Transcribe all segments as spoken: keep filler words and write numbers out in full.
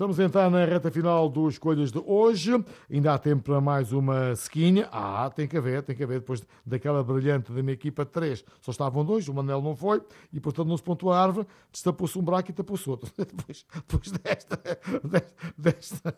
Estamos a entrar na reta final dos Escolhas de hoje. Ainda há tempo para mais uma sequinha. Ah, tem que haver, tem que haver. Depois daquela brilhante da minha equipa de três, só estavam dois, o Manel não foi, e portanto não se pontuou a árvore, destapou-se um buraco e tapou-se outro. Depois, depois desta, desta, desta,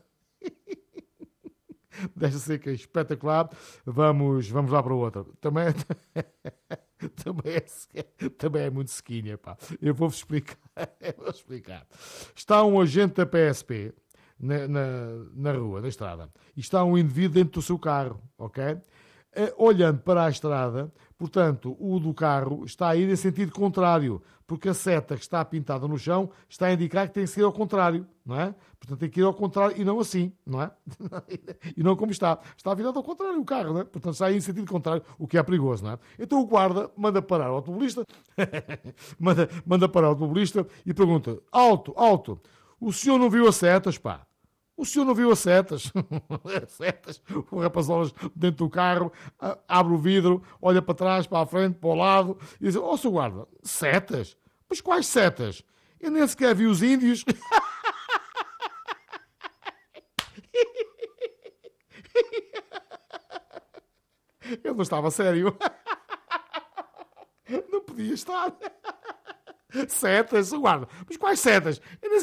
desta seca espetacular, vamos, vamos lá para outra. Também, também, é, também é muito sequinha, pá. Eu vou-vos explicar. Eu vou explicar. Está um agente da P S P na, na, na rua, na estrada, e está um indivíduo dentro do seu carro, ok? Olhando para a estrada, portanto, o do carro está a ir em sentido contrário, porque a seta que está pintada no chão está a indicar que tem que ser ao contrário, não é? Portanto, tem que ir ao contrário e não assim, não é? E não como está. Está virado ao contrário o carro, não é? Portanto, está a ir em sentido contrário, o que é perigoso, não é? Então o guarda manda parar o automobilista, manda, manda parar o automobilista e pergunta, alto, alto, o senhor não viu as setas, pá? O senhor não viu as setas? As setas, o rapazolas dentro do carro, abre o vidro, olha para trás, para a frente, para o lado, e diz, ó, senhor guarda, setas? Mas quais setas? Eu nem sequer vi os índios. Ele não estava sério. Não podia estar. Setas, senhor guarda. Mas quais setas? Eu nem